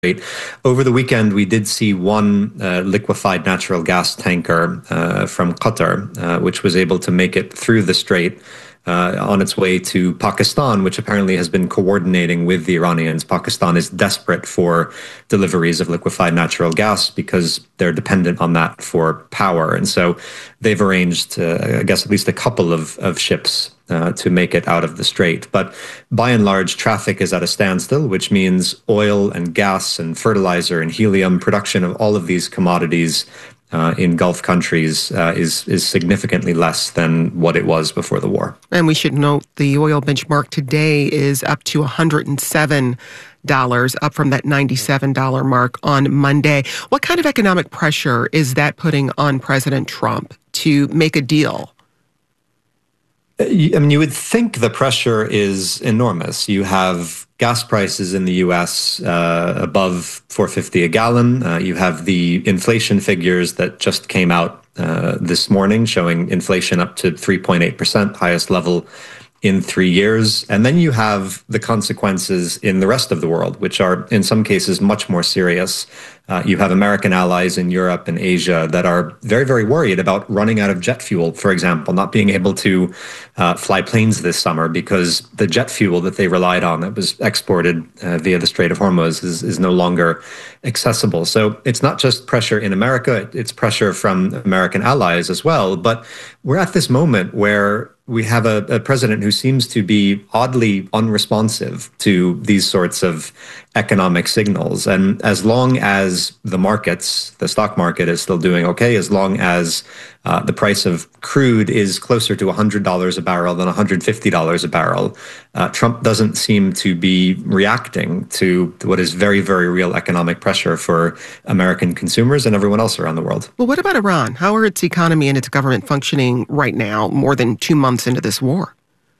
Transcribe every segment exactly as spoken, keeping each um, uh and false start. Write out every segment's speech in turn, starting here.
Over the weekend, we did see one uh, liquefied natural gas tanker uh, from Qatar, uh, which was able to make it through the strait uh, on its way to Pakistan, which apparently has been coordinating with the Iranians. Pakistan is desperate for deliveries of liquefied natural gas because they're dependent on that for power. And so they've arranged, uh, I guess, at least a couple of, of ships Uh, to make it out of the strait. But by and large, traffic is at a standstill, which means oil and gas and fertilizer and helium production of all of these commodities uh, in Gulf countries uh, is is significantly less than what it was before the war. And we should note the oil benchmark today is up to one hundred seven dollars, up from that ninety-seven dollars mark on Monday. What kind of economic pressure is that putting on President Trump to make a deal? I mean, you would think the pressure is enormous. You have gas prices in the U S uh, above four fifty a gallon. Uh, you have the inflation figures that just came out uh, this morning showing inflation up to three point eight percent, highest level in three years. And then you have the consequences in the rest of the world, which are in some cases much more serious. Uh, you have American allies in Europe and Asia that are very, very worried about running out of jet fuel, for example, not being able to uh, fly planes this summer because the jet fuel that they relied on that was exported uh, via the Strait of Hormuz is, is no longer accessible. So it's not just pressure in America, it's pressure from American allies as well. But we're at this moment where we have a, a president who seems to be oddly unresponsive to these sorts of economic signals. And as long as the markets, the stock market is still doing okay, as long as uh, the price of crude is closer to one hundred dollars a barrel than one hundred fifty dollars a barrel, uh, Trump doesn't seem to be reacting to what is very, very real economic pressure for American consumers and everyone else around the world. Well, what about Iran? How are its economy and its government functioning right now, more than two months into this war?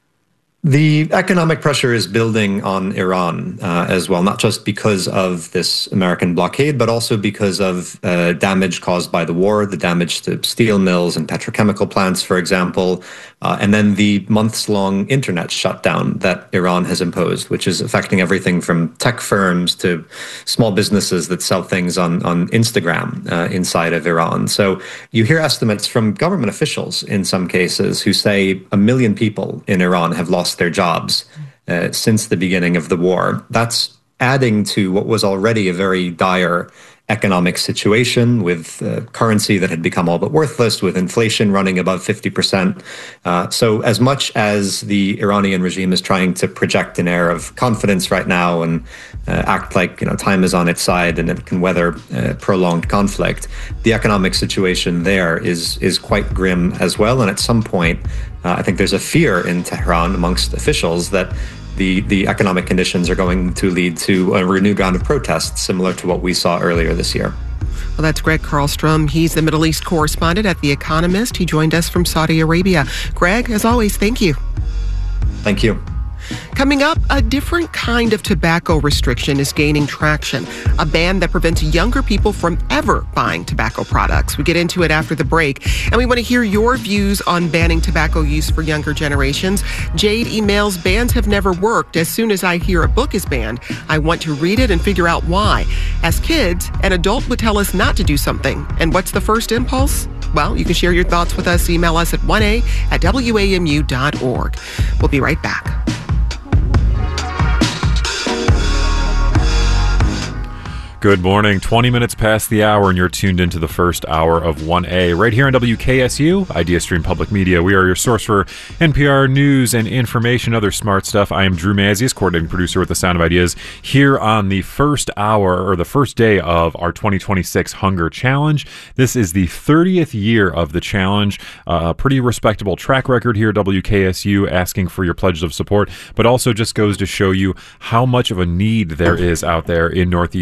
The economic pressure is building on Iran uh, as well, not just because of this American blockade, but also because of uh, damage caused by the war, the damage to steel mills and petrochemical plants, for example, uh, and then the months-long internet shutdown that Iran has imposed, which is affecting everything from tech firms to small businesses that sell things on, on Instagram uh, inside of Iran. So you hear estimates from government officials in some cases who say a million people in Iran have lost their jobs uh, since the beginning of the war. That's adding to what was already a very dire economic situation with uh, currency that had become all but worthless, with inflation running above fifty percent. Uh, so as much as the Iranian regime is trying to project an air of confidence right now and uh, act like, you know, time is on its side and it can weather uh, prolonged conflict, the economic situation there is is quite grim as well. And at some point, uh, I think there's a fear in Tehran amongst officials that The, the economic conditions are going to lead to a renewed round of protests similar to what we saw earlier this year. Well, that's Greg Carlstrom. He's the Middle East correspondent at The Economist. He joined us from Saudi Arabia. Greg, as always, thank you. Thank you. Coming up, a different kind of tobacco restriction is gaining traction, a ban that prevents younger people from ever buying tobacco products. We get into it after the break, and we want to hear your views on banning tobacco use for younger generations. Jade emails, bans have never worked. As soon as I hear a book is banned, I want to read it and figure out why. As kids, an adult would tell us not to do something. And what's the first impulse? Well, you can share your thoughts with us. Email us at one a at W A M U dot org. We'll be right back. Good morning. twenty minutes past the hour, and you're tuned into the first hour of one A right here on W K S U, IdeaStream Public Media. We are your source for N P R news and information, other smart stuff. I am Drew Mazzius, coordinating producer with The Sound of Ideas, here on the first hour, or the first day of our twenty twenty-six Hunger Challenge. This is the thirtieth year of the challenge. Uh, a pretty respectable track record here at W K S U, asking for your pledge of support, but also just goes to show you how much of a need there is out there in Northeast Ohio.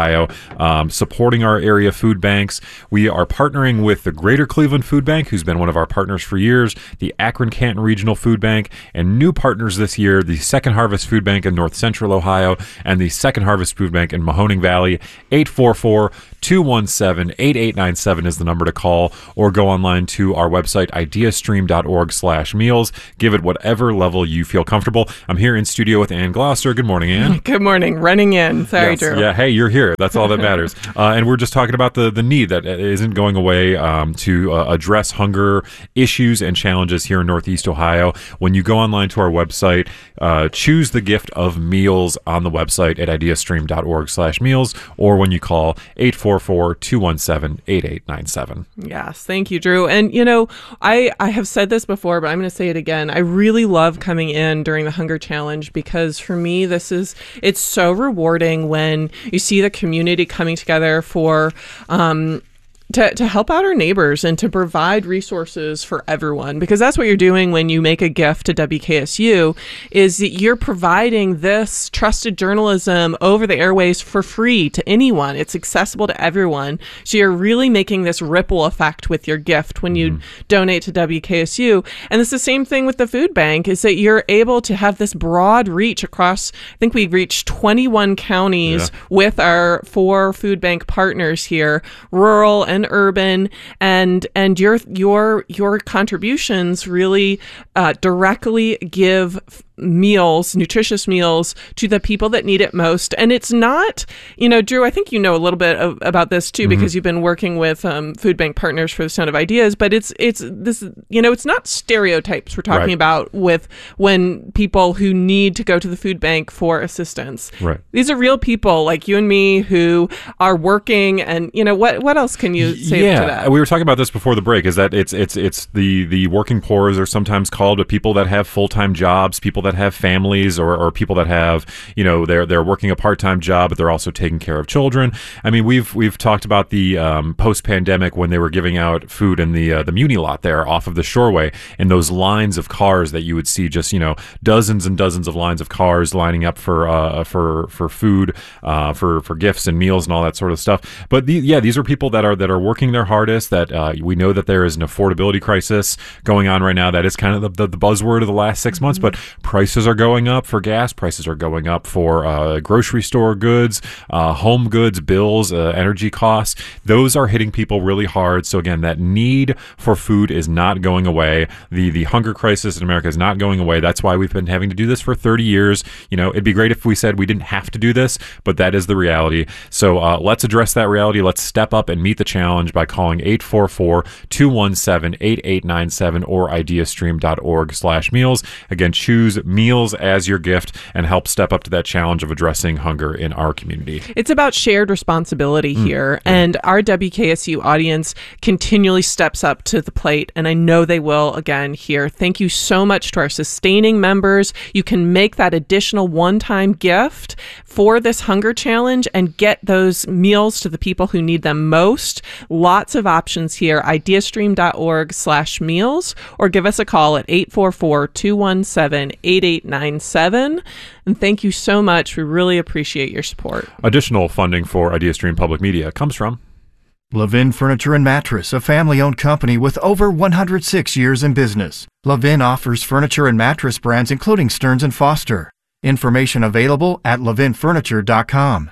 Ohio, um, supporting our area food banks. We are partnering with the Greater Cleveland Food Bank, who's been one of our partners for years, the Akron-Canton Regional Food Bank, and new partners this year, the Second Harvest Food Bank in North Central Ohio and the Second Harvest Food Bank in Mahoning Valley. eight four four, two one seven, eight eight nine seven is the number to call, or go online to our website, ideastream.org slash meals. Give it whatever level you feel comfortable. I'm here in studio with Ann Glosser. Good morning, Ann. Good morning. Running in. Sorry, yes. Drew. Yeah, hey, you're here. That's all that matters. uh, and we're just talking about the, the need that isn't going away um, to uh, address hunger issues and challenges here in Northeast Ohio. When you go online to our website, uh, choose the gift of meals on the website at ideastream.org slash meals, or when you call eight four four, two one seven, eight eight nine seven. Yes, thank you, Drew. And, you know, I, I have said this before, but I'm going to say it again. I really love coming in during the Hunger Challenge because for me, this is, it's so rewarding when you see the community coming together for, um, To, to help out our neighbors and to provide resources for everyone, because that's what you're doing when you make a gift to W K S U, is that you're providing this trusted journalism over the airways for free to anyone. It's accessible to everyone. So you're really making this ripple effect with your gift when you mm-hmm. donate to W K S U. And it's the same thing with the food bank, is that you're able to have this broad reach across, I think we've reached twenty-one counties yeah. with our four food bank partners here, rural and urban, and and your your your contributions really uh, directly give meals, nutritious meals, to the people that need it most. And it's not, you know, Drew, I think you know a little bit of, about this too, mm-hmm. because you've been working with um, food bank partners for the Sound of Ideas, but it's, it's this, you know, it's not stereotypes we're talking right. about with when people who need to go to the food bank for assistance. Right. These are real people like you and me who are working, and, you know, what, what else can you say yeah, to that? We were talking about this before the break, is that it's, it's, it's the, the working poor, as they're sometimes called, but people that have full-time jobs, people that have families, or, or people that have, you know, they're they're working a part-time job, but they're also taking care of children. I mean, we've we've talked about the um, post-pandemic when they were giving out food in the uh, the Muni lot there off of the Shoreway, and those lines of cars that you would see, just, you know, dozens and dozens of lines of cars lining up for uh, for for food, uh, for for gifts and meals and all that sort of stuff. But the, yeah, these are people that are that are working their hardest. That uh, we know that there is an affordability crisis going on right now. That is kind of the, the, the buzzword of the last six months. But prices are going up for gas. Prices are going up for uh, grocery store goods, uh, home goods, bills, uh, energy costs. Those are hitting people really hard. So again, that need for food is not going away. The the hunger crisis in America is not going away. That's why we've been having to do this for thirty years. You know, it'd be great if we said we didn't have to do this, but that is the reality. So uh, let's address that reality. Let's step up and meet the challenge by calling eight four four, two one seven, eight eight nine seven or ideastream.org slash meals. Again, choose meals as your gift and help step up to that challenge of addressing hunger in our community. It's about shared responsibility mm, here, yeah. and our W K S U audience continually steps up to the plate, and I know they will again here. Thank you so much to our sustaining members. You can make that additional one-time gift for this hunger challenge and get those meals to the people who need them most. Lots of options here. ideastream.org slash meals, or give us a call at eight four four, two one seven, eight eight nine seven. And thank you so much. We really appreciate your support. Additional funding for IdeaStream Public Media comes from Levin Furniture and Mattress, a family-owned company with over one hundred six years in business. Levin offers furniture and mattress brands including Stearns and Foster. Information available at levin furniture dot com.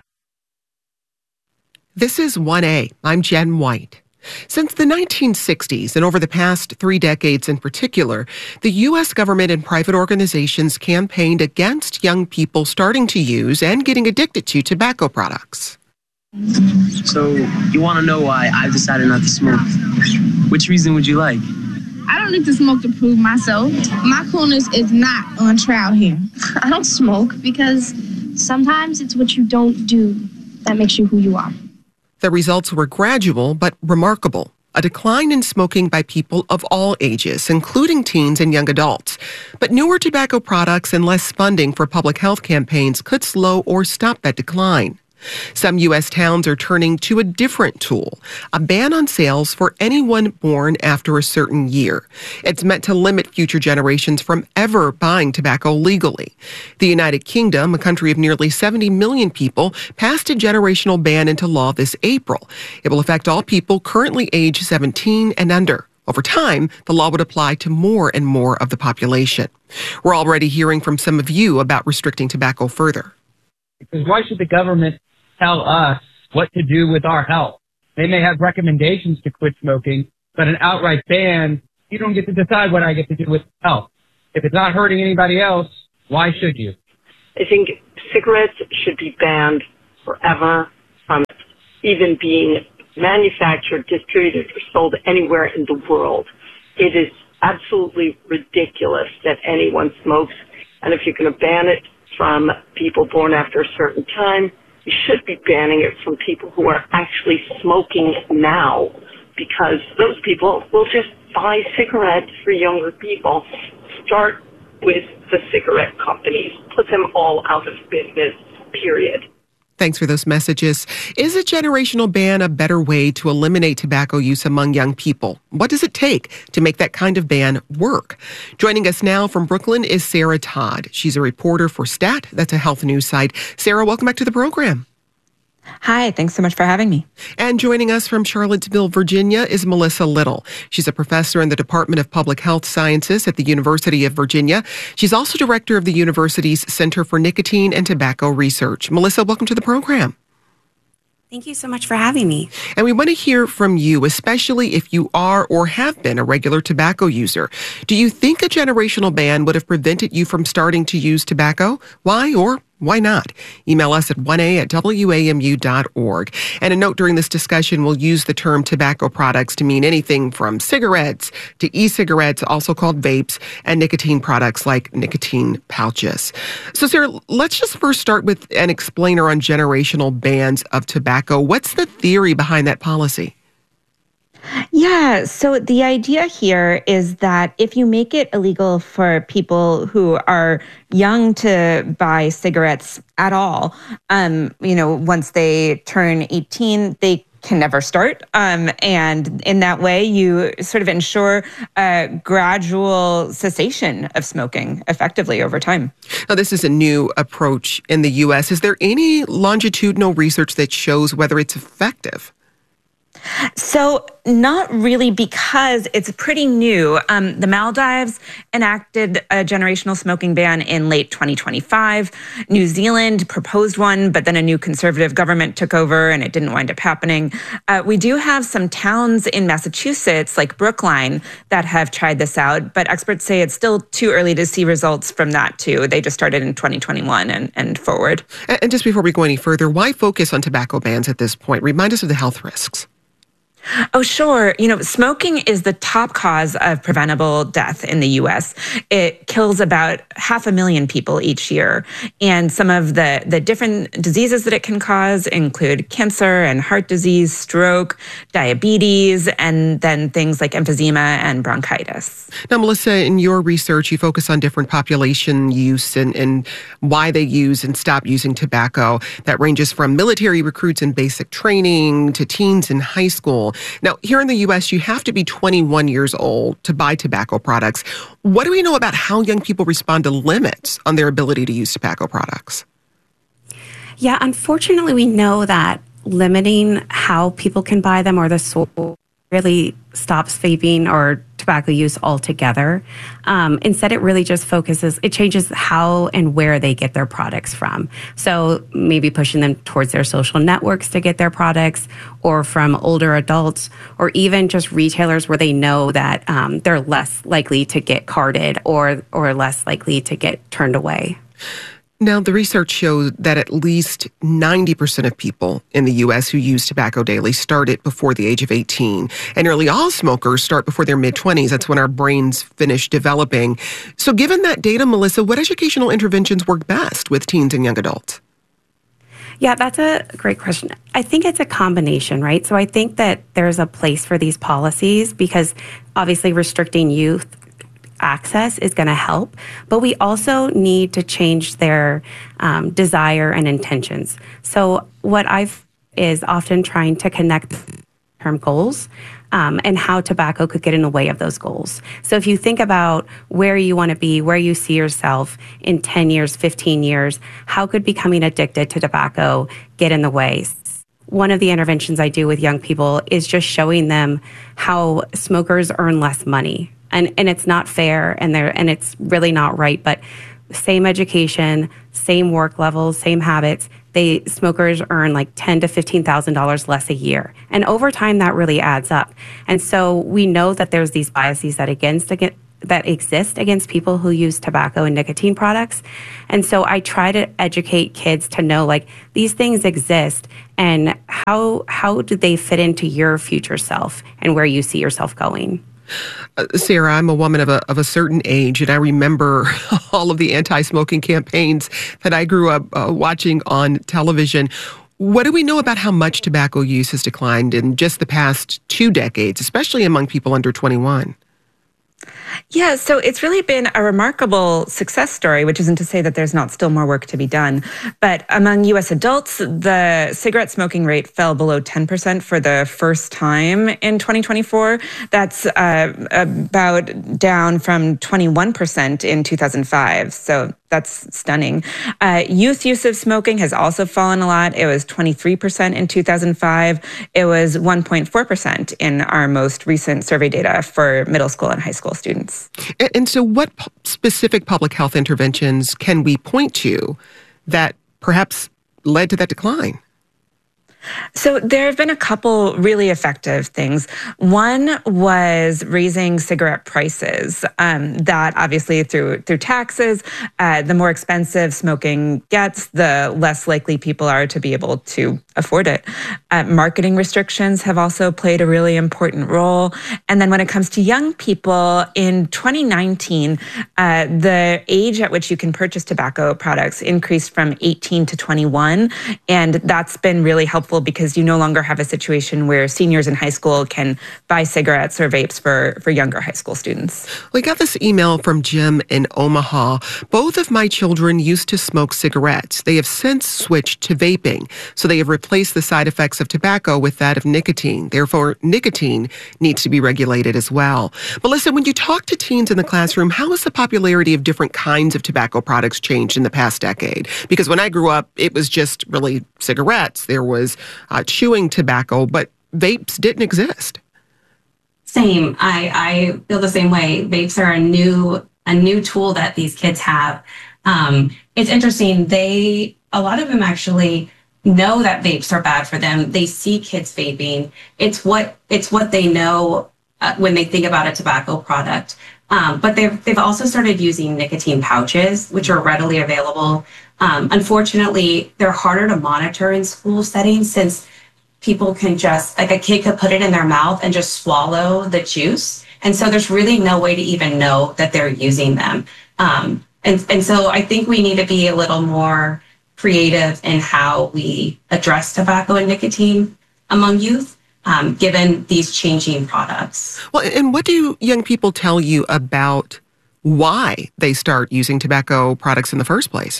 This is one A. I'm Jen White. Since the nineteen sixties, and over the past three decades in particular, the U S government and private organizations campaigned against young people starting to use and getting addicted to tobacco products. So, you want to know why I've decided not to smoke? Which reason would you like? I don't need to smoke to prove myself. My coolness is not on trial here. I don't smoke because sometimes it's what you don't do that makes you who you are. The results were gradual but remarkable. A decline in smoking by people of all ages, including teens and young adults. But newer tobacco products and less funding for public health campaigns could slow or stop that decline. Some U S towns are turning to a different tool, a ban on sales for anyone born after a certain year. It's meant to limit future generations from ever buying tobacco legally. The United Kingdom, a country of nearly seventy million people, passed a generational ban into law this April. It will affect all people currently age seventeen and under. Over time, the law would apply to more and more of the population. We're already hearing from some of you about restricting tobacco further. Because why should the government tell us what to do with our health? They may have recommendations to quit smoking, but an outright ban, you don't get to decide what I get to do with health. If it's not hurting anybody else, why should you? I think cigarettes should be banned forever from even being manufactured, distributed, or sold anywhere in the world. It is absolutely ridiculous that anyone smokes, and if you're going to ban it from people born after a certain time, you should be banning it from people who are actually smoking now, because those people will just buy cigarettes for younger people. Start with the cigarette companies. Put them all out of business, period. Thanks for those messages. Is a generational ban a better way to eliminate tobacco use among young people? What does it take to make that kind of ban work? Joining us now from Brooklyn is Sarah Todd. She's a reporter for STAT. That's a health news site. Sarah, welcome back to the program. Hi, thanks so much for having me. And joining us from Charlottesville, Virginia is Melissa Little. She's a professor in the Department of Public Health Sciences at the University of Virginia. She's also director of the university's Center for Nicotine and Tobacco Research. Melissa, welcome to the program. Thank you so much for having me. And we want to hear from you, especially if you are or have been a regular tobacco user. Do you think a generational ban would have prevented you from starting to use tobacco? Why or why not? Email us at one a at w a m u dot org. And a note during this discussion, we'll use the term tobacco products to mean anything from cigarettes to e-cigarettes, also called vapes, and nicotine products like nicotine pouches. So, Sarah, let's just first start with an explainer on generational bans of tobacco. What's the theory behind that policy? Yeah, so the idea here is that if you make it illegal for people who are young to buy cigarettes at all, um, you know, once they turn eighteen, they can never start. Um, and in that way, you sort of ensure a gradual cessation of smoking effectively over time. Now, this is a new approach in the U S. Is there any longitudinal research that shows whether it's effective? So not really, because it's pretty new. Um, the Maldives enacted a generational smoking ban in late twenty twenty-five. New Zealand proposed one, but then a new conservative government took over and it didn't wind up happening. Uh, we do have some towns in Massachusetts, like Brookline, that have tried this out, but experts say it's still too early to see results from that too. They just started in twenty twenty-one and, and forward. And just before we go any further, why focus on tobacco bans at this point? Remind us of the health risks. Oh, sure. You know, smoking is the top cause of preventable death in the U S. It kills about half a million people each year. And some of the, the different diseases that it can cause include cancer and heart disease, stroke, diabetes, and then things like emphysema and bronchitis. Now, Melissa, in your research, you focus on different population use and, and why they use and stop using tobacco. That ranges from military recruits in basic training to teens in high school. Now, here in the U S, you have to be twenty-one years old to buy tobacco products. What do we know about how young people respond to limits on their ability to use tobacco products? Yeah, unfortunately, we know that limiting how people can buy them or the source really stops vaping or tobacco use altogether. Um, instead, it really just focuses, it changes how and where they get their products from. So maybe pushing them towards their social networks to get their products, or from older adults, or even just retailers where they know that um, they're less likely to get carded or or less likely to get turned away. Now, the research shows that at least ninety percent of people in the U S who use tobacco daily start it before the age of eighteen. And nearly all smokers start before their mid-twenties. That's when our brains finish developing. So given that data, Melissa, what educational interventions work best with teens and young adults? Yeah, that's a great question. I think it's a combination, right? So I think that there's a place for these policies because obviously restricting youth access is going to help, but we also need to change their um, desire and intentions. So what I've is often trying to connect term goals um, and how tobacco could get in the way of those goals. So if you think about where you want to be, where you see yourself in ten years, fifteen years, how could becoming addicted to tobacco get in the way? One of the interventions I do with young people is just showing them how smokers earn less money. And and it's not fair and they're and it's really not right, but same education, same work levels, same habits, they smokers earn like ten to fifteen thousand dollars less a year. And over time that really adds up. And so we know that there's these biases that against against that exist against people who use tobacco and nicotine products. And so I try to educate kids to know like these things exist and how how do they fit into your future self and where you see yourself going. Uh, Sarah, I'm a woman of a of a certain age, and I remember all of the anti-smoking campaigns that I grew up uh, watching on television. What do we know about how much tobacco use has declined in just the past two decades, especially among people under twenty-one? Yeah, so it's really been a remarkable success story, which isn't to say that there's not still more work to be done. But among U S adults, the cigarette smoking rate fell below ten percent for the first time in twenty twenty-four. That's uh, about down from twenty-one percent in two thousand five. So that's stunning. Uh, youth use of smoking has also fallen a lot. It was twenty-three percent in two thousand five. It was one point four percent in our most recent survey data for middle school and high school students. And, and so what p- specific public health interventions can we point to that perhaps led to that decline? So there have been a couple really effective things. One was raising cigarette prices. Um, that obviously through through taxes, uh, the more expensive smoking gets, the less likely people are to be able to afford it. Uh, marketing restrictions have also played a really important role. And then when it comes to young people, in twenty nineteen, uh, the age at which you can purchase tobacco products increased from eighteen to twenty-one. And that's been really helpful because you no longer have a situation where seniors in high school can buy cigarettes or vapes for, for younger high school students. We got this email from Jim in Omaha. Both of my children used to smoke cigarettes. They have since switched to vaping, so they have replaced the side effects of tobacco with that of nicotine. Therefore, nicotine needs to be regulated as well. But listen, when you talk to teens in the classroom, how has the popularity of different kinds of tobacco products changed in the past decade? Because when I grew up, it was just really cigarettes. There was uh, chewing tobacco, but vapes didn't exist. Same. I, I feel the same way. Vapes are a new a new tool that these kids have. Um, it's interesting. They a lot of them actually know that vapes are bad for them. They see kids vaping. It's what it's what they know uh, when they think about a tobacco product. Um, but they've they've also started using nicotine pouches, which are readily available. Um, unfortunately, they're harder to monitor in school settings since people can just, like a kid could put it in their mouth and just swallow the juice. And so there's really no way to even know that they're using them. Um, and, and so I think we need to be a little more creative in how we address tobacco and nicotine among youth, um, given these changing products. Well, and what do young people tell you about why they start using tobacco products in the first place?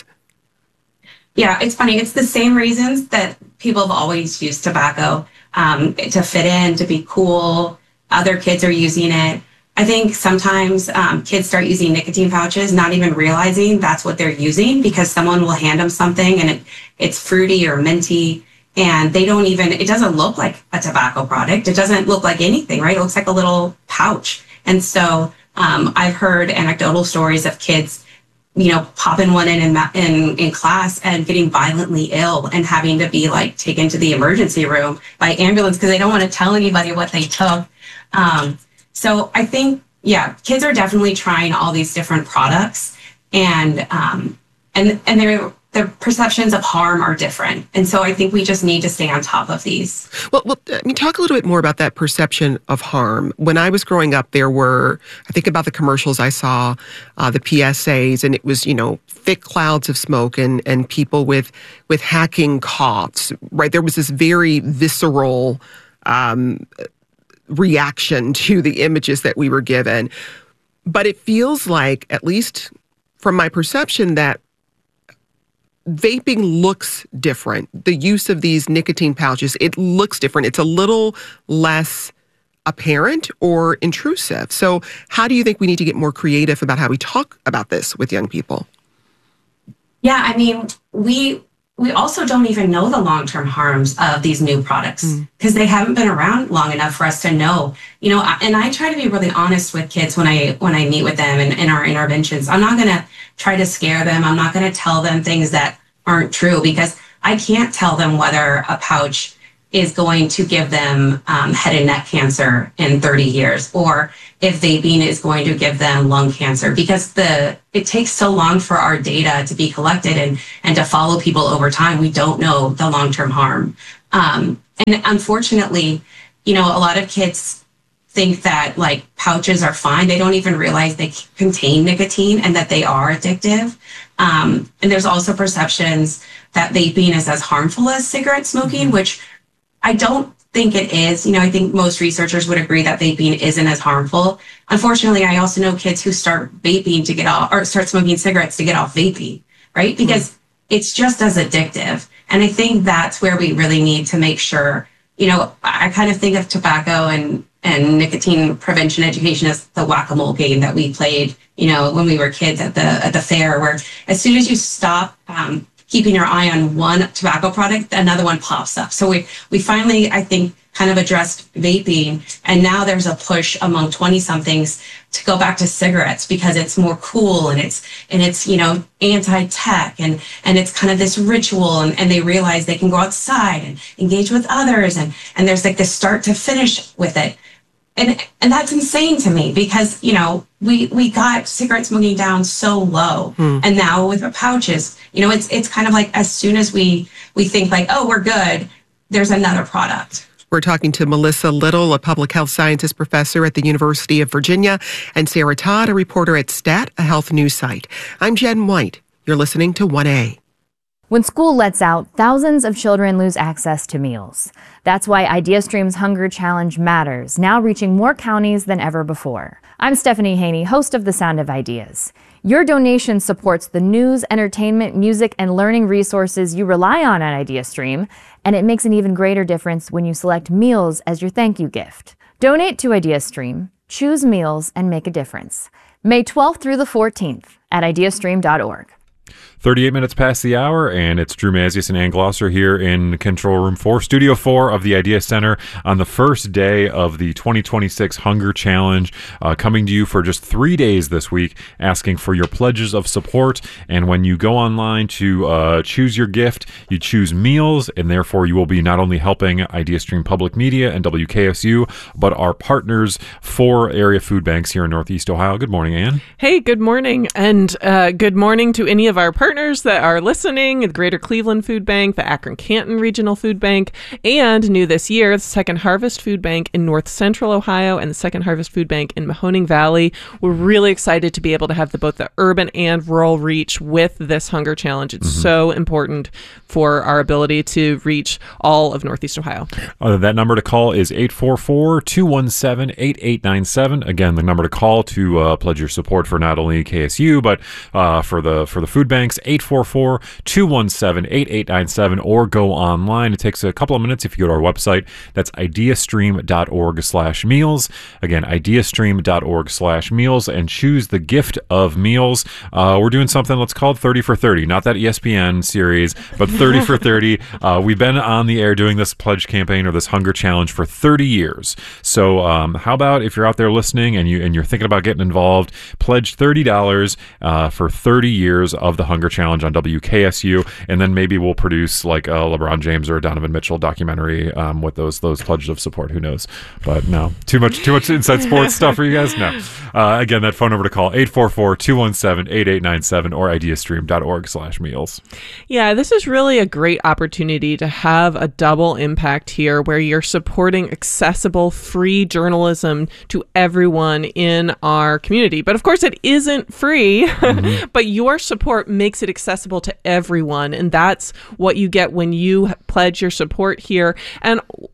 Yeah, it's funny. It's the same reasons that people have always used tobacco, um, to fit in, to be cool. Other kids are using it. I think sometimes um, kids start using nicotine pouches, not even realizing that's what they're using because someone will hand them something and it, it's fruity or minty and they don't even, it doesn't look like a tobacco product. It doesn't look like anything, right? It looks like a little pouch. And so um, I've heard anecdotal stories of kids you know, popping one in, in in in class and getting violently ill and having to be like taken to the emergency room by ambulance because they don't want to tell anybody what they took. Um, so I think, yeah, kids are definitely trying all these different products, and um, and and their their perceptions of harm are different. And so I think we just need to stay on top of these. Well, well, I mean, talk a little bit more about that perception of harm. When I was growing up, there were, I think about the commercials I saw, uh, the P S As, and it was, you know, thick clouds of smoke and, and people with, with hacking coughs, right? There was this very visceral um, reaction to the images that we were given. But it feels like, at least from my perception, that vaping looks different. The use of these nicotine pouches, it looks different. It's a little less apparent or intrusive. So how do you think we need to get more creative about how we talk about this with young people? Yeah, I mean, we we also don't even know the long-term harms of these new products because mm. they haven't been around long enough for us to know. You know, and I try to be really honest with kids when I when I meet with them in, in our interventions. I'm not going to try to scare them. I'm not going to tell them things that aren't true because I can't tell them whether a pouch is going to give them um, head and neck cancer in thirty years, or if vaping is going to give them lung cancer, because the it takes so long for our data to be collected and, and to follow people over time. We don't know the long-term harm. Um, and unfortunately, you know, a lot of kids think that like pouches are fine. They don't even realize they contain nicotine and that they are addictive. Um, and there's also perceptions that vaping is as harmful as cigarette smoking, mm-hmm. which I don't think it is. You know, I think most researchers would agree that vaping isn't as harmful. Unfortunately, I also know kids who start vaping to get off or start smoking cigarettes to get off vaping, right? Because mm-hmm. it's just as addictive. And I think that's where we really need to make sure, you know, I kind of think of tobacco and, and nicotine prevention education as the whack-a-mole game that we played, you know, when we were kids at the at the fair, where as soon as you stop um, keeping your eye on one tobacco product, another one pops up. So we, we finally, I think, kind of addressed vaping. And now there's a push among twenty somethings to go back to cigarettes because it's more cool and it's, and it's, you know, anti-tech and, and it's kind of this ritual, and, and they realize they can go outside and engage with others. And, and there's like this start to finish with it. And, and that's insane to me because, you know, we, we got cigarette smoking down so low. Hmm. And now with the pouches, you know, it's, it's kind of like as soon as we, we think like, oh, we're good, there's another product. We're talking to Melissa Little, a public health sciences professor at the University of Virginia, and Sarah Todd, a reporter at Stat, a health news site. I'm Jen White. You're listening to one A. When school lets out, thousands of children lose access to meals. That's why IdeaStream's Hunger Challenge matters, now reaching more counties than ever before. I'm Stephanie Haney, host of The Sound of Ideas. Your donation supports the news, entertainment, music, and learning resources you rely on at IdeaStream, and it makes an even greater difference when you select meals as your thank you gift. Donate to IdeaStream, choose meals, and make a difference. May twelfth through the fourteenth at ideastream dot org. thirty-eight minutes past the hour, and it's Drew Mazius and Ann Glosser here in Control Room four, Studio four of the Idea Center on the first day of the twenty twenty-six Hunger Challenge, uh, coming to you for just three days this week, asking for your pledges of support. And when you go online to uh, choose your gift, you choose meals, and therefore you will be not only helping IdeaStream Public Media and W K S U, but our partners for area food banks here in Northeast Ohio. Good morning, Ann. Hey, good morning, and uh, good morning to any of our partners that are listening, the Greater Cleveland Food Bank, the Akron-Canton Regional Food Bank, and new this year, the Second Harvest Food Bank in North Central Ohio and the Second Harvest Food Bank in Mahoning Valley. We're really excited to be able to have the, both the urban and rural reach with this Hunger Challenge. It's mm-hmm. so important for our ability to reach all of Northeast Ohio. Uh, that number to call is eight four four, two one seven, eight eight nine seven. Again, the number to call to uh, pledge your support for not only K S U, but uh, for the for the food banks, eight four four, two one seven, eight eight nine seven, or go online. It takes a couple of minutes if you go to our website. That's ideastream dot org slash meals. Again, ideastream dot org slash meals, and choose the gift of meals. Uh, we're doing something, let's call it thirty for thirty. Not that E S P N series, but thirty for thirty. Uh, we've been on the air doing this pledge campaign or this hunger challenge for thirty years. So um, how about if you're out there listening and, you, and you're thinking about getting involved, pledge thirty dollars uh, for thirty years of the Hunger Challenge on W K S U, and then maybe we'll produce like a LeBron James or a Donovan Mitchell documentary um, with those those pledges of support. Who knows? But no, too much too much inside sports stuff for you guys. No. Uh, again, that phone number to call eight four four, two one seven, eight eight nine seven or ideastream dot org slash meals. Yeah, this is really a great opportunity to have a double impact here, where you're supporting accessible, free journalism to everyone in our community. But of course, it isn't free. Mm-hmm. But your support makes it accessible to everyone, and that's what you get when you pledge your support here. And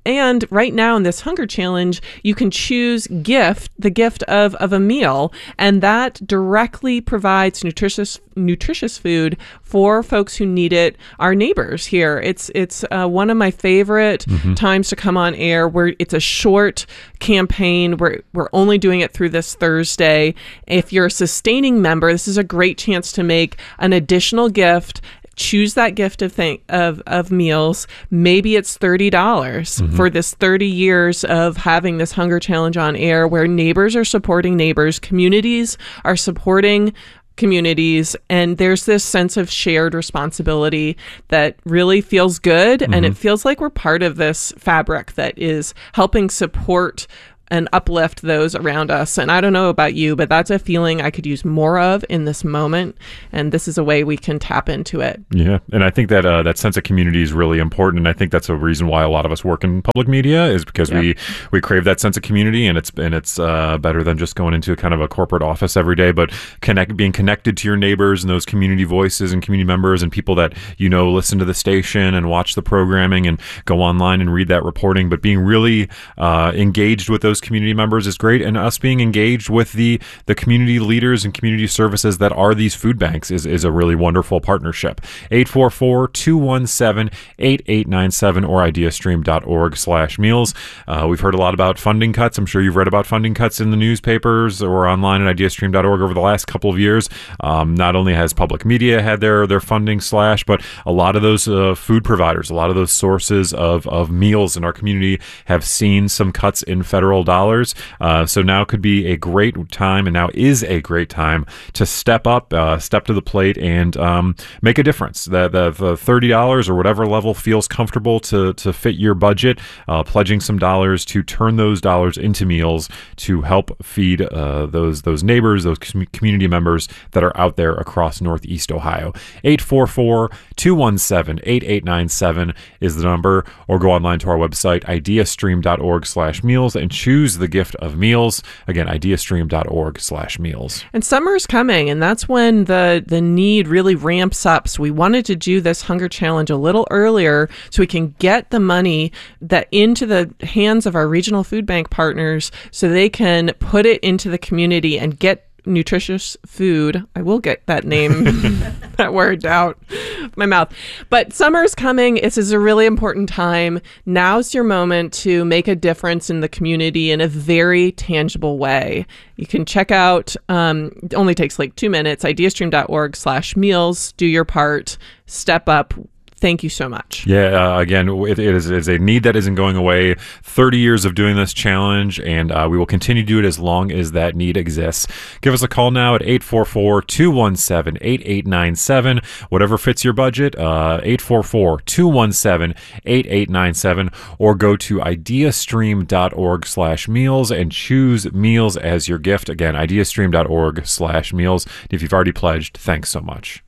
and right now in this hunger challenge, you can choose gift, the gift of, of a meal, and that directly provides nutritious nutritious food for folks who need it, our neighbors here. It's it's uh, one of my favorite mm-hmm. times to come on air, where it's a short campaign. We're, we're only doing it through this Thursday. If you're a sustaining member, this is a great chance to make an additional gift. Choose that gift of th- of of meals. Maybe it's thirty dollars mm-hmm. for this thirty years of having this hunger challenge on air, where neighbors are supporting neighbors, communities are supporting communities, and there's this sense of shared responsibility that really feels good, mm-hmm. and it feels like we're part of this fabric that is helping support and uplift those around us. And I don't know about you, but that's a feeling I could use more of in this moment. And this is a way we can tap into it. Yeah. And I think that uh, that sense of community is really important. And I think that's a reason why a lot of us work in public media, is because yep. we we crave that sense of community. And it's and it's uh, better than just going into kind of a corporate office every day, but connect being connected to your neighbors and those community voices and community members and people that, you know, listen to the station and watch the programming and go online and read that reporting. But being really uh, engaged with those community members is great, and us being engaged with the the community leaders and community services that are these food banks is, is a really wonderful partnership. eight four four, two one seven, eight eight nine seven or ideastream.org slash meals. Uh, we've heard a lot about funding cuts. I'm sure you've read about funding cuts in the newspapers or online at ideastream dot org over the last couple of years. Um, not only has public media had their, their funding slashed, but a lot of those uh, food providers, a lot of those sources of, of meals in our community have seen some cuts in federal dollars. Uh, so now could be a great time, and now is a great time to step up, uh, step to the plate, and um, make a difference. The, the, the thirty dollars or whatever level feels comfortable to, to fit your budget, uh, pledging some dollars to turn those dollars into meals to help feed uh, those those neighbors, those com- community members that are out there across Northeast Ohio. eight four four, two one seven, eight eight nine seven is the number, or go online to our website, ideastream.org slash meals, and choose the gift of meals. Again, ideastream.org slash meals. And summer's coming, and that's when the, the need really ramps up. So we wanted to do this hunger challenge a little earlier so we can get the money that into the hands of our regional food bank partners so they can put it into the community and get nutritious food. I will get that name, that word out of my mouth. But summer's coming. This is a really important time. Now's your moment to make a difference in the community in a very tangible way. You can check out, um, it only takes like two minutes, ideastream.org slash meals. Do your part. Step up. Thank you so much. Yeah, uh, again, it, it is it's a need that isn't going away. thirty years of doing this challenge, and uh, we will continue to do it as long as that need exists. Give us a call now at eight four four, two one seven, eight eight nine seven. Whatever fits your budget, uh, eight four four, two one seven, eight eight nine seven, or go to ideastream.org slash meals and choose meals as your gift. Again, ideastream.org slash meals. If you've already pledged, thanks so much.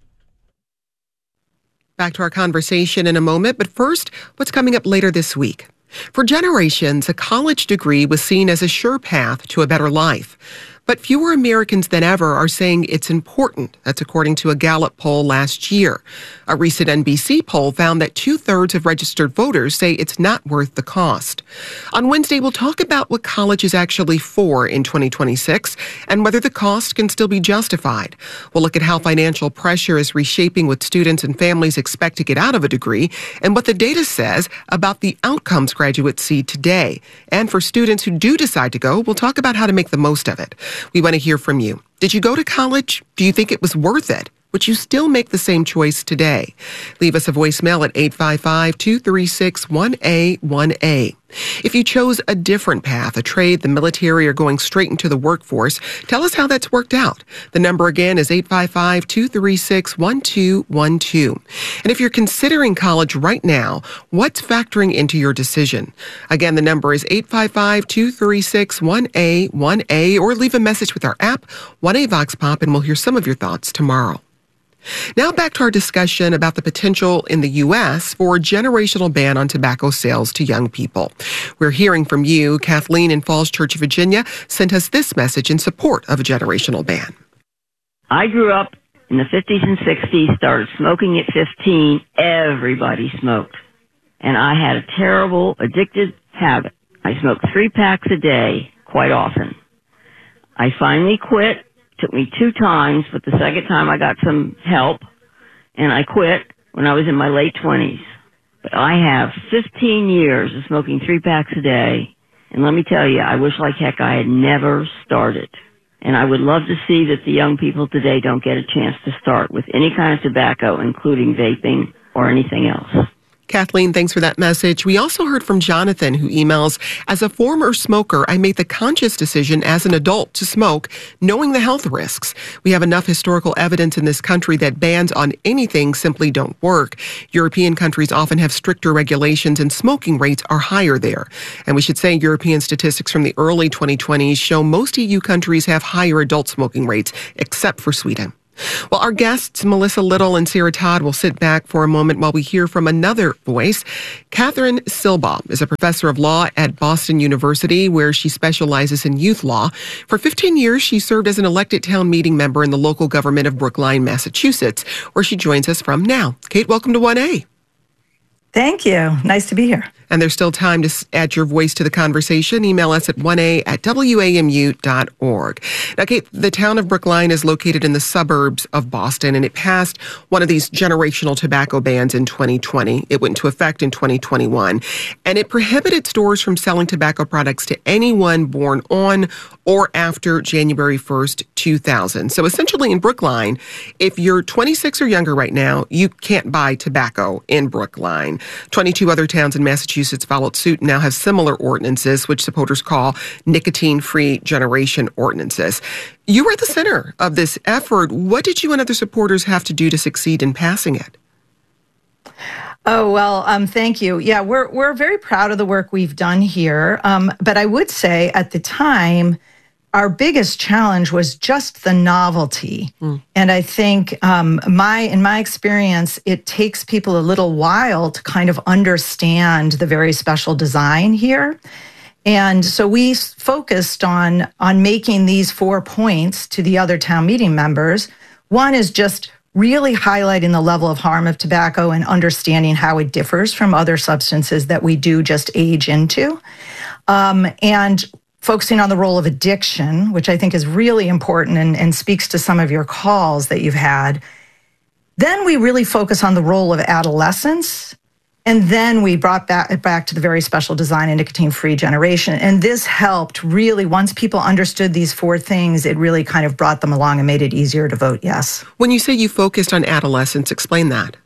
Back to our conversation in a moment, but first, what's coming up later this week? For generations, a college degree was seen as a sure path to a better life. But fewer Americans than ever are saying it's important. That's according to a Gallup poll last year. A recent N B C poll found that two-thirds of registered voters say it's not worth the cost. On Wednesday, we'll talk about what college is actually for in twenty twenty-six and whether the cost can still be justified. We'll look at how financial pressure is reshaping what students and families expect to get out of a degree and what the data says about the outcomes graduates see today. And for students who do decide to go, we'll talk about how to make the most of it. We want to hear from you. Did you go to college? Do you think it was worth it? Would you still make the same choice today? Leave us a voicemail at eight five five, two three six, one A one A. If you chose a different path, a trade, the military, or going straight into the workforce, tell us how that's worked out. The number again is eight five five, two three six, one two one two. And if you're considering college right now, what's factoring into your decision? Again, the number is eight five five, two three six, one A one A, or leave a message with our app, one A Vox Pop, and we'll hear some of your thoughts tomorrow. Now back to our discussion about the potential in the U S for a generational ban on tobacco sales to young people. We're hearing from you. Kathleen in Falls Church, Virginia, sent us this message in support of a generational ban. I grew up in the fifties and sixties, started smoking at fifteen. Everybody smoked. and I had a terrible addictive habit. I smoked three packs a day quite often. I finally quit. Took me two times, but the second time I got some help, and I quit when I was in my late twenties. But I have fifteen years of smoking three packs a day, and let me tell you, I wish like heck I had never started. And I would love to see that the young people today don't get a chance to start with any kind of tobacco, including vaping or anything else. Kathleen, thanks for that message. We also heard from Jonathan, who emails, as a former smoker, I made the conscious decision as an adult to smoke, knowing the health risks. We have enough historical evidence in this country that bans on anything simply don't work. European countries often have stricter regulations and smoking rates are higher there. And we should say European statistics from the early twenty twenties show most E U countries have higher adult smoking rates, except for Sweden. Well, our guests, Melissa Little and Sarah Todd, will sit back for a moment while we hear from another voice. Catherine Silbaum is a professor of law at Boston University, where she specializes in youth law. For fifteen years, she served as an elected town meeting member in the local government of Brookline, Massachusetts, where she joins us from now. Kate, welcome to one A. Thank you. Nice to be here. And there's still time to add your voice to the conversation. Email us at one a at w a m u dot org. Now, Kate, the town of Brookline is located in the suburbs of Boston, and it passed one of these generational tobacco bans in twenty twenty. It went into effect in twenty twenty-one, and it prohibited stores from selling tobacco products to anyone born on or after January first, two thousand. So essentially in Brookline, if you're twenty-six or younger right now, you can't buy tobacco in Brookline. twenty-two other towns in Massachusetts followed suit and now have similar ordinances, which supporters call nicotine-free generation ordinances. You were at the center of this effort. What did you and other supporters have to do to succeed in passing it? Oh, well, um, thank you. Yeah, we're we're very proud of the work we've done here. Um, but I would say at the time, our biggest challenge was just the novelty. Mm. And I think um, my in my experience, it takes people a little while to kind of understand the very special design here. And so we focused on, on making these four points to the other town meeting members. One is just really highlighting the level of harm of tobacco and understanding how it differs from other substances that we do just age into. Um, and focusing on the role of addiction, which I think is really important and, and speaks to some of your calls that you've had. Then we really focus on the role of adolescence. And then we brought back, back to the very special design and nicotine-free generation. And this helped really, once people understood these four things, it really kind of brought them along and made it easier to vote yes. When you say you focused on adolescence, explain that.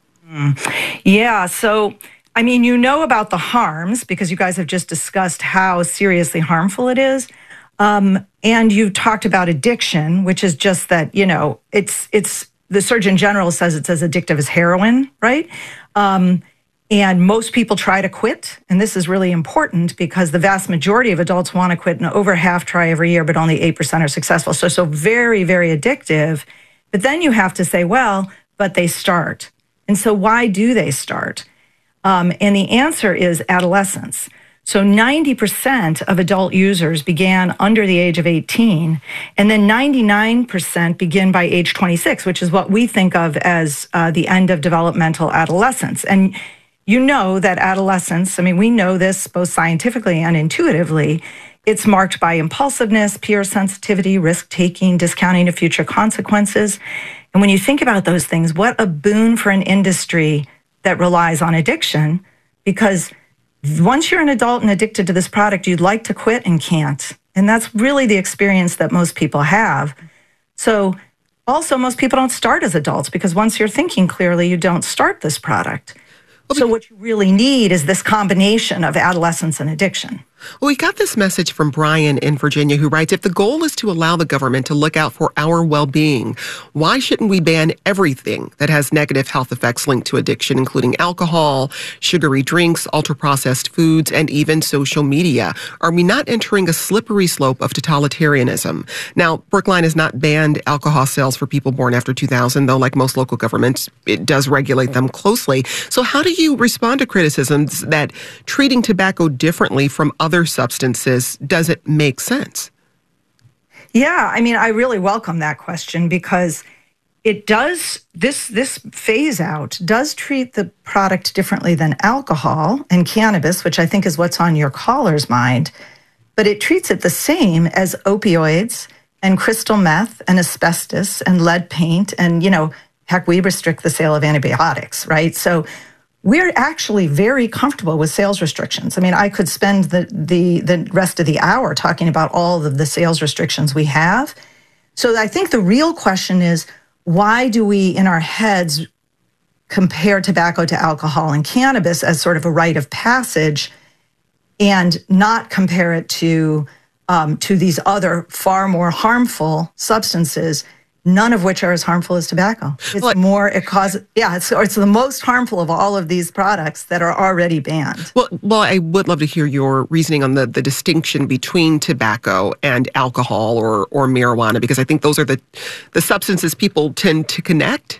Mm. Yeah, so I mean, you know about the harms because you guys have just discussed how seriously harmful it is. Um, and you talked about addiction, which is just that, you know, it's, it's the Surgeon General says it's as addictive as heroin, right? Um, and most people try to quit. And this is really important because the vast majority of adults want to quit and over half try every year, but only eight percent are successful. So, so very, very addictive. But then you have to say, well, but they start. And so why do they start? Um, and the answer is adolescence. So ninety percent of adult users began under the age of eighteen, and then ninety-nine percent begin by age twenty-six, which is what we think of as uh, the end of developmental adolescence. And you know that adolescence, I mean, we know this both scientifically and intuitively, it's marked by impulsiveness, peer sensitivity, risk-taking, discounting of future consequences. And when you think about those things, what a boon for an industry that relies on addiction, because once you're an adult and addicted to this product, you'd like to quit and can't. And that's really the experience that most people have. So also, most people don't start as adults because once you're thinking clearly, you don't start this product. So what you really need is this combination of adolescence and addiction. Well, we got this message from Brian in Virginia who writes, if the goal is to allow the government to look out for our well-being, why shouldn't we ban everything that has negative health effects linked to addiction, including alcohol, sugary drinks, ultra-processed foods, and even social media? Are we not entering a slippery slope of totalitarianism? Now, Brookline has not banned alcohol sales for people born after two thousand, though like most local governments, it does regulate them closely. So how do you respond to criticisms that treating tobacco differently from other Other substances, does it make sense? Yeah, I mean, I really welcome that question because it does, this, this phase out does treat the product differently than alcohol and cannabis, which I think is what's on your caller's mind, but it treats it the same as opioids and crystal meth and asbestos and lead paint. And, you know, heck, we restrict the sale of antibiotics, right? So we're actually very comfortable with sales restrictions. I mean, I could spend the, the, the rest of the hour talking about all of the sales restrictions we have. So I think the real question is, why do we, in our heads, compare tobacco to alcohol and cannabis as sort of a rite of passage and not compare it to, um, to these other far more harmful substances, none of which are as harmful as tobacco? It's well, more, it causes, yeah, it's, it's the most harmful of all of these products that are already banned. Well, well, I would love to hear your reasoning on the, the distinction between tobacco and alcohol or, or marijuana, because I think those are the, the substances people tend to connect.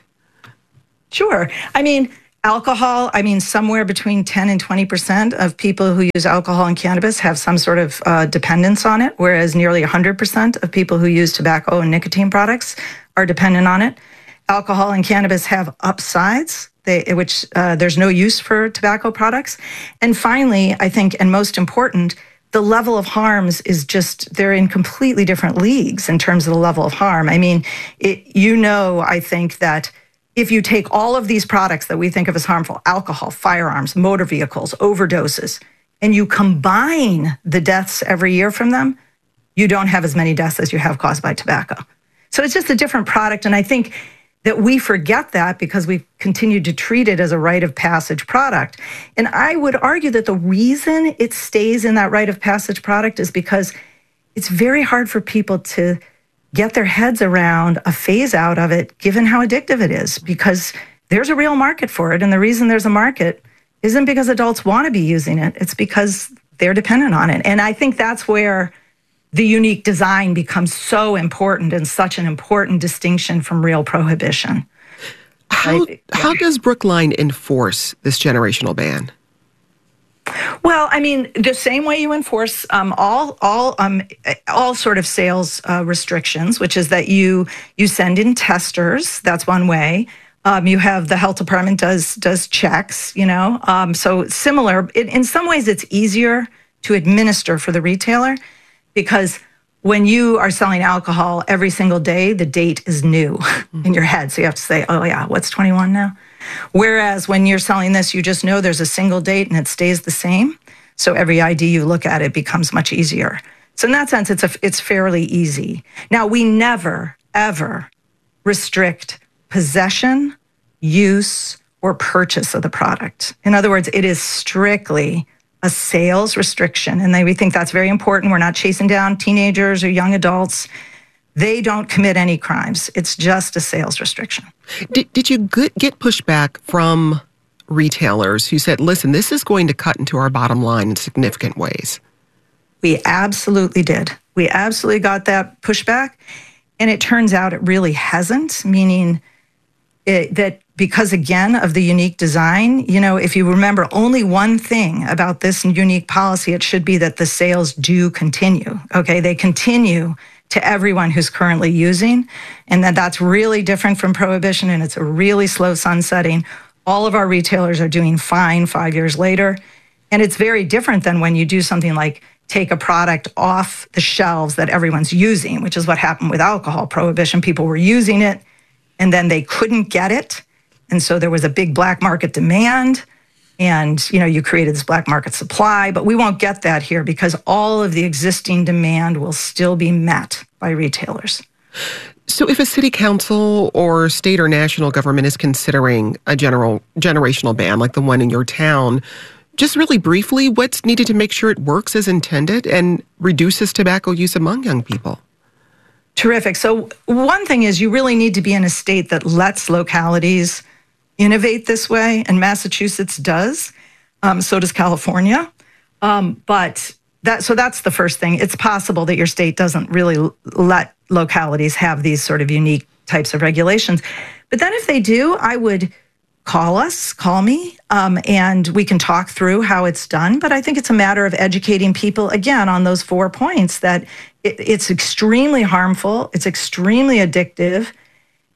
Sure. I mean, alcohol, I mean, somewhere between ten and twenty percent of people who use alcohol and cannabis have some sort of uh, dependence on it, whereas nearly one hundred percent of people who use tobacco and nicotine products are dependent on it. Alcohol and cannabis have upsides, they, which uh, there's no use for tobacco products. And finally, I think, and most important, the level of harms is just, they're in completely different leagues in terms of the level of harm. I mean, it, you know, I think that if you take all of these products that we think of as harmful, alcohol, firearms, motor vehicles, overdoses, and you combine the deaths every year from them, you don't have as many deaths as you have caused by tobacco. So it's just a different product. And I think that we forget that because we've continued to treat it as a rite of passage product. And I would argue that the reason it stays in that rite of passage product is because it's very hard for people to get their heads around a phase out of it, given how addictive it is, because there's a real market for it. And the reason there's a market isn't because adults want to be using it. It's because they're dependent on it. And I think that's where the unique design becomes so important and such an important distinction from real prohibition. How, right? how does Brookline enforce this generational ban? Well, I mean, the same way you enforce um, all all um, all sort of sales uh, restrictions, which is that you you send in testers. That's one way. Um, you have the health department does does checks. You know, um, so similar. In, in some ways, it's easier to administer for the retailer because when you are selling alcohol every single day, the date is new in your head. So you have to say, "Oh yeah, what's twenty-one now?" Whereas when you're selling this, you just know there's a single date and it stays the same. So every I D you look at, it becomes much easier. So in that sense, it's a, it's fairly easy. Now, we never, ever restrict possession, use, or purchase of the product. In other words, it is strictly a sales restriction. And then we think that's very important. We're not chasing down teenagers or young adults. They don't commit any crimes. It's just a sales restriction. Did, did you get pushback from retailers who said, listen, this is going to cut into our bottom line in significant ways? We absolutely did. We absolutely got that pushback. And it turns out it really hasn't, meaning it, that because, again, of the unique design, you know, if you remember only one thing about this unique policy, it should be that the sales do continue. Okay, they continue to everyone who's currently using, and that that's really different from prohibition, and it's a really slow sunsetting. All of our retailers are doing fine five years later, and it's very different than when you do something like take a product off the shelves that everyone's using, which is what happened with alcohol prohibition. People were using it, and then they couldn't get it, and so there was a big black market demand, and, you know, you created this black market supply, but we won't get that here because all of the existing demand will still be met by retailers. So if a city council or state or national government is considering a general generational ban like the one in your town, just really briefly, what's needed to make sure it works as intended and reduces tobacco use among young people? Terrific. So one thing is you really need to be in a state that lets localities innovate this way, and Massachusetts does. Um, so does California. Um, but that so that's the first thing. It's possible that your state doesn't really let localities have these sort of unique types of regulations. But then if they do, I would call us, call me, um, and we can talk through how it's done. But I think it's a matter of educating people, again, on those four points, that it, it's extremely harmful, it's extremely addictive,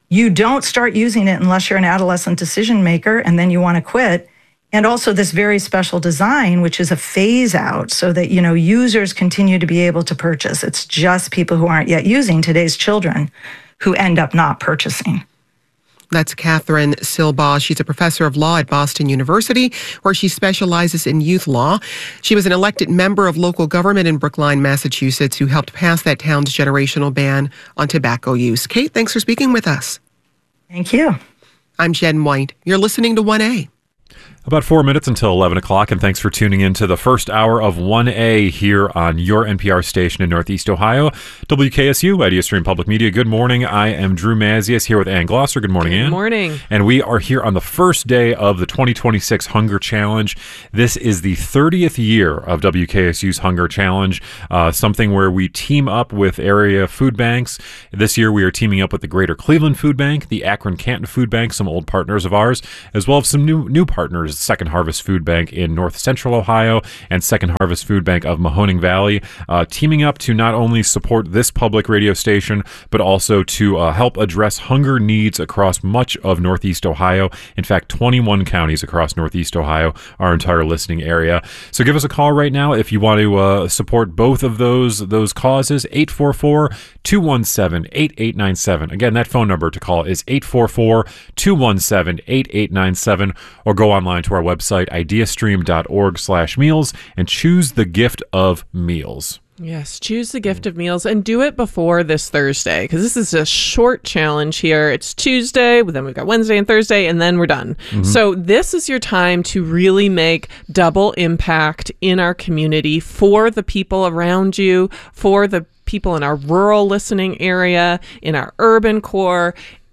you don't start using it unless you're an adolescent decision maker and then you want to quit. And also this very special design, which is a phase out so that, you know, users continue to be able to purchase. It's just people who aren't yet using, today's children, who end up not purchasing. That's Catherine Silbaugh. She's a professor of law at Boston University, where she specializes in youth law. She was an elected member of local government in Brookline, Massachusetts, who helped pass that town's generational ban on tobacco use. Kate, thanks for speaking with us. Thank you. I'm Jen White. You're listening to one A. About four minutes until eleven o'clock, and thanks for tuning in to the first hour of one A here on your N P R station in Northeast Ohio, W K S U, IdeaStream Public Media. Good morning. I am Drew Mazias here with Ann Glosser. Good morning, Ann. Good morning. And we are here on the first day of the twenty twenty-six Hunger Challenge. This is the thirtieth year of W K S U's Hunger Challenge, uh, something where we team up with area food banks. This year we are teaming up with the Greater Cleveland Food Bank, the Akron-Canton Food Bank, some old partners of ours, as well as some new new partners, Second Harvest Food Bank in North Central Ohio and Second Harvest Food Bank of Mahoning Valley, uh, teaming up to not only support this public radio station, but also to uh, help address hunger needs across much of Northeast Ohio. In fact, twenty-one counties across Northeast Ohio, our entire listening area. So give us a call right now if you want to uh, support both of those those causes. eight four four, two one seven, eight eight nine seven. Again, that phone number to call is eight four four, two one seven, eight eight nine seven, or go online to our website, ideastream.org slash meals, and choose the gift of meals. Yes, choose the gift of meals and do it before this Thursday, because this is a short challenge here. It's Tuesday, but then we've got Wednesday and Thursday, and then we're done. Mm-hmm. So this is your time to really make double impact in our community for the people around you, for the people in our rural listening area, in our urban core.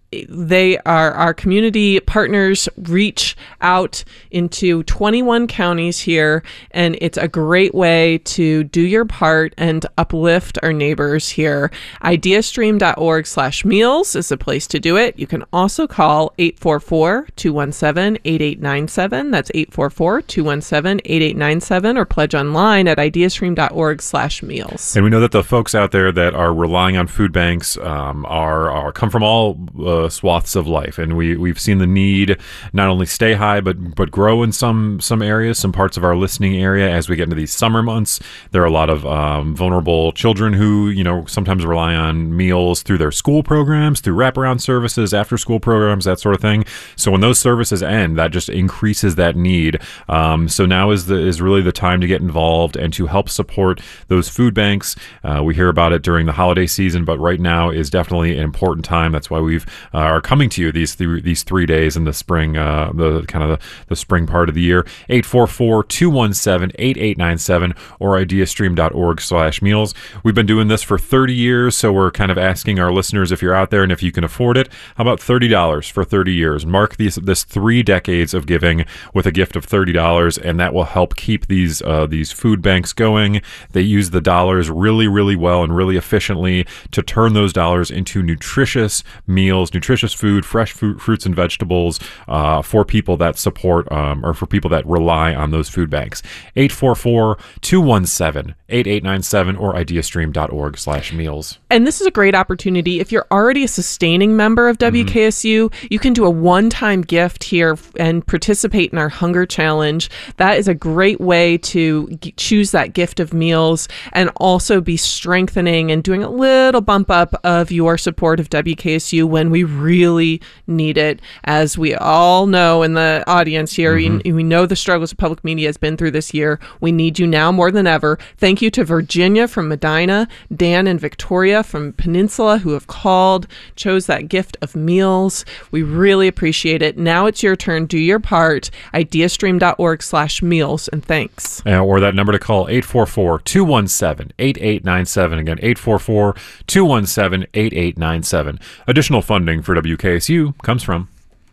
They are our community partners reach out into twenty-one counties here, and it's a great way to do your part and uplift our neighbors here. Ideastream.org slash meals is the place to do it. You can also call eight four four, two one seven, eight eight nine seven. That's eight four four, two one seven, eight eight nine seven, or pledge online at ideastream.org slash meals. And we know that the folks out there that are relying on food banks um, are, are come from all uh, swaths of life, and we we've seen the need not only stay high but but grow in some some areas, some parts of our listening area as we get into these summer months. There are a lot of um, vulnerable children who you know sometimes rely on meals through their school programs, through wraparound services, after school programs, that sort of thing. So when those services end, that just increases that need. Um, so now is the is really the time to get involved and to help support those food banks. Uh, we hear about it during the holiday season, but right now is definitely an important time. That's why we've uh, are coming to you these th- these three days in the spring, uh, the kind of the, the spring part of the year. eight four four, two one seven, eight eight nine seven or ideastream.org slash meals. We've been doing this for thirty years, so we're kind of asking our listeners if you're out there and if you can afford it, how about thirty dollars for thirty years? Mark these this three decades of giving with a gift of thirty dollars, and that will help keep these uh, these food banks going. They use the dollars really, really well and really efficiently to turn those dollars into nutritious meals, nutritious food, fresh fruit, fruits and vegetables uh, for people that support um, or for people that rely on those food banks. eight four four, two one seven, eight eight nine seven or ideastream.org slash meals. And this is a great opportunity. If you're already a sustaining member of W K S U, mm-hmm. you can do a one-time gift here and participate in our Hunger Challenge. That is a great way to g- choose that gift of meals and also be strengthening and doing a little bump up of your support of W K S U when we really need it. As we all know in the audience here, mm-hmm. we, we know the struggles of public media has been through this year. We need you now more than ever. Thank you to Virginia from Medina, Dan and Victoria from Peninsula who have called, chose that gift of meals. We really appreciate it. Now it's your turn. Do your part. Ideastream.org slash meals, and thanks. Uh, or that number to call, eight four four, two one seven, eight eight nine seven. Again, eight four four, two one seven, eight eight nine seven. Additional funding for W K S U comes from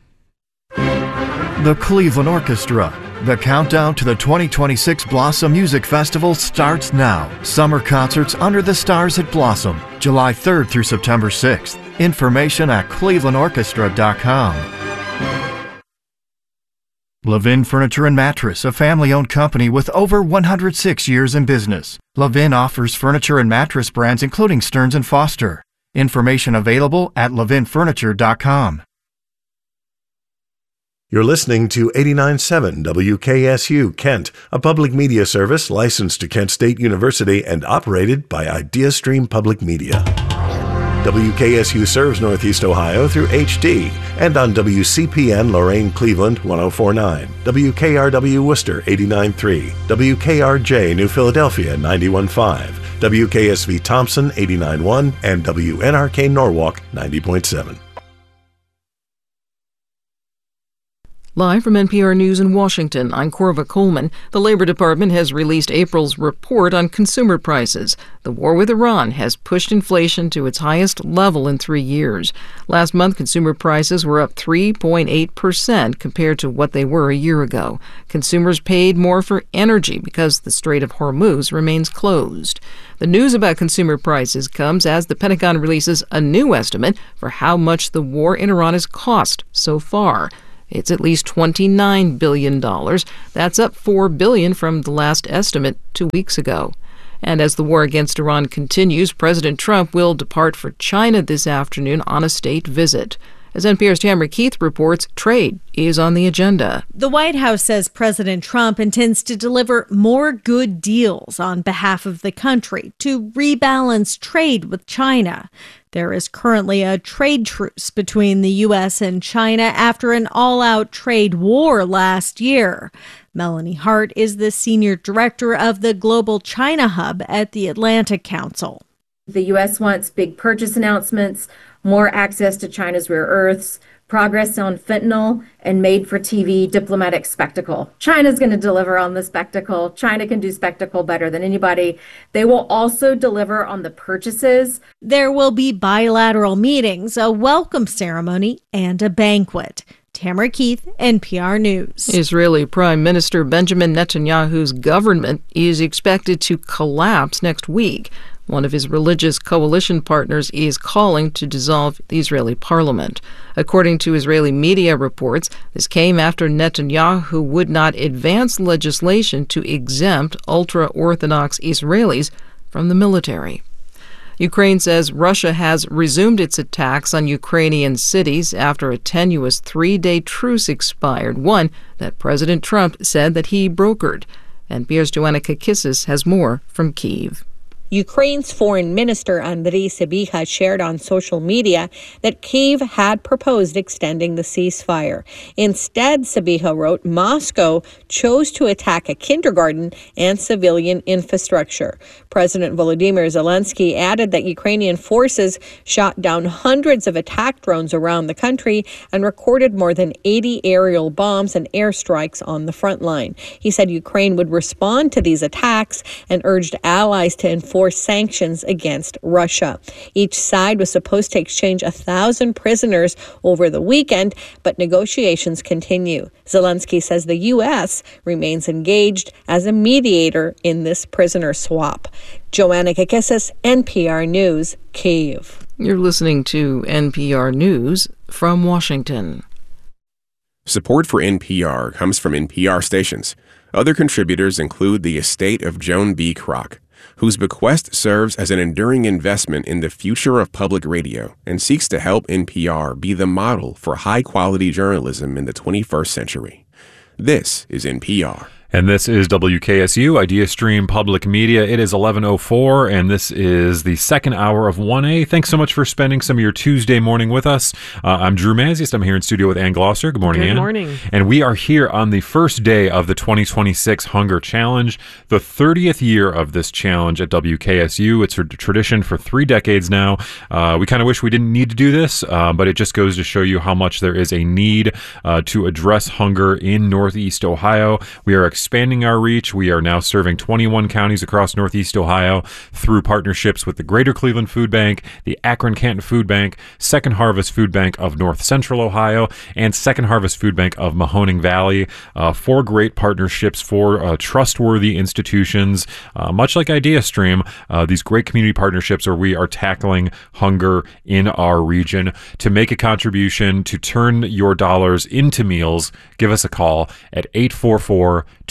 the Cleveland Orchestra. The countdown to the twenty twenty-six Blossom Music Festival starts now. Summer concerts under the stars at Blossom, July third through September sixth. Information at cleveland orchestra dot com. Levin Furniture and Mattress, a family-owned company with over one hundred six years in business. Levin offers furniture and mattress brands including Stearns and Foster. Information available at levin furniture dot com. You're listening to eighty-nine point seven W K S U Kent, a public media service licensed to Kent State University and operated by IdeaStream Public Media. W K S U serves Northeast Ohio through H D and on W C P N Lorain Cleveland one oh four point nine, W K R W Worcester eighty-nine point three, W K R J New Philadelphia ninety-one point five, W K S V Thompson eighty-nine point one, and W N R K Norwalk ninety point seven. Live from N P R News in Washington, I'm Corva Coleman. The Labor Department has released April's report on consumer prices. The war with Iran has pushed inflation to its highest level in three years. Last month, consumer prices were up three point eight percent compared to what they were a year ago. Consumers paid more for energy because the Strait of Hormuz remains closed. The news about consumer prices comes as the Pentagon releases a new estimate for how much the war in Iran has cost so far. It's at least twenty-nine billion dollars. That's up four billion dollars from the last estimate two weeks ago. And as the war against Iran continues, President Trump will depart for China this afternoon on a state visit. As N P R's Tamara Keith reports, trade is on the agenda. The White House says President Trump intends to deliver more good deals on behalf of the country to rebalance trade with China. There is currently a trade truce between the U S and China after an all-out trade war last year. Melanie Hart is the senior director of the Global China Hub at the Atlantic Council. The U S wants big purchase announcements, more access to China's rare earths, progress on fentanyl, and made-for-T V diplomatic spectacle. China's going to deliver on the spectacle. China can do spectacle better than anybody. They will also deliver on the purchases. There will be bilateral meetings, a welcome ceremony, and a banquet. Tamara Keith, N P R News. Israeli Prime Minister Benjamin Netanyahu's government is expected to collapse next week. One of his religious coalition partners is calling to dissolve the Israeli parliament. According to Israeli media reports, this came after Netanyahu would not advance legislation to exempt ultra-Orthodox Israelis from the military. Ukraine says Russia has resumed its attacks on Ukrainian cities after a tenuous three-day truce expired, one that President Trump said that he brokered. N P R's Joanna Kakissis has more from Kyiv. Ukraine's foreign minister Andriy Sybiha shared on social media that Kyiv had proposed extending the ceasefire. Instead, Sybiha wrote, Moscow chose to attack a kindergarten and civilian infrastructure. President Volodymyr Zelensky added that Ukrainian forces shot down hundreds of attack drones around the country and recorded more than eighty aerial bombs and airstrikes on the front line. He said Ukraine would respond to these attacks and urged allies to enforce sanctions against Russia. Each side was supposed to exchange a thousand prisoners over the weekend, but negotiations continue. Zelensky says the U S remains engaged as a mediator in this prisoner swap. Joanna Kakissis, N P R News, Kyiv. You're listening to N P R News from Washington. Support for N P R comes from N P R stations. Other contributors include the estate of Joan B. Kroc, whose bequest serves as an enduring investment in the future of public radio and seeks to help N P R be the model for high-quality journalism in the twenty-first century. This is N P R. And this is W K S U, IdeaStream Public Media. It is eleven oh four, and this is the second hour of one A. Thanks so much for spending some of your Tuesday morning with us. Uh, I'm Drew Maziest. I'm here in studio with Ann Glosser. Good morning, Good Ann. Good morning. And we are here on the first day of the twenty twenty-six Hunger Challenge, the thirtieth year of this challenge at W K S U. It's a tradition for three decades now. Uh, we kind of wish we didn't need to do this, uh, but it just goes to show you how much there is a need uh, to address hunger in Northeast Ohio. We are expanding our reach. We are now serving twenty-one counties across Northeast Ohio through partnerships with the Greater Cleveland Food Bank, the Akron-Canton Food Bank, Second Harvest Food Bank of North Central Ohio, and Second Harvest Food Bank of Mahoning Valley. Uh, four great partnerships, four uh, trustworthy institutions, uh, much like IdeaStream, uh, these great community partnerships where we are tackling hunger in our region. To make a contribution, to turn your dollars into meals, give us a call at eight four four, two